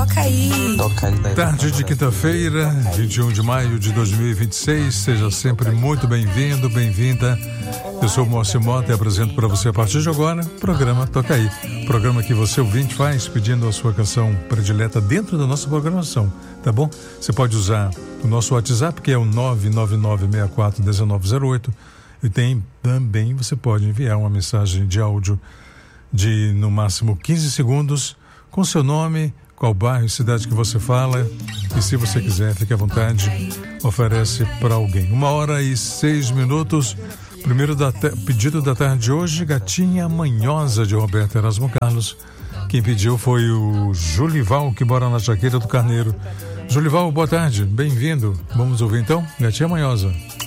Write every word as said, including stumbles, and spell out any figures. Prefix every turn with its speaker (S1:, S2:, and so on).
S1: Toca aí.
S2: Toca aí daí.
S3: Tarde de quinta-feira, vinte e um de maio de dois mil e vinte e seis. Seja sempre muito bem-vindo, bem-vinda. Eu sou o Moacir Mota e apresento para você a partir de agora o programa Toca Aí. Programa que você ouvinte faz pedindo a sua canção predileta dentro da nossa programação, tá bom? Você pode usar o nosso WhatsApp, que é o nove nove nove seis quatro um nove zero oito. E tem também, você pode enviar uma mensagem de áudio de no máximo quinze segundos com seu nome, qual bairro e cidade que você fala, e se você quiser, fique à vontade, oferece para alguém. Uma hora e seis minutos. Primeiro da te- pedido da tarde de hoje, Gatinha Manhosa, de Roberto Erasmo Carlos. Quem pediu foi o Julival, que mora na Jaqueira do Carneiro. Julival, boa tarde, bem-vindo. Vamos ouvir então, Gatinha Manhosa.